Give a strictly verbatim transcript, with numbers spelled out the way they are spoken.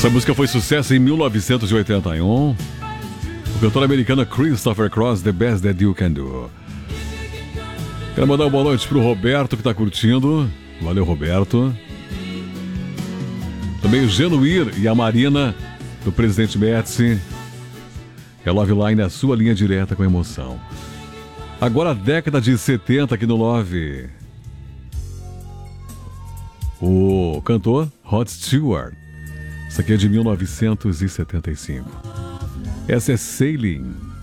Essa música foi sucesso em mil novecentos e oitenta e um. O cantor americano Christopher Cross, The Best That You Can Do. Quero mandar uma boa noite pro Roberto que tá curtindo. Valeu, Roberto. Também o Genuir e a Marina, do Presidente Médici. É Love Line, a sua linha direta com emoção. Agora a década de setenta aqui no Love. O cantor Rod Stewart. Isso aqui é de mil novecentos e setenta e cinco. Essa é Sailing.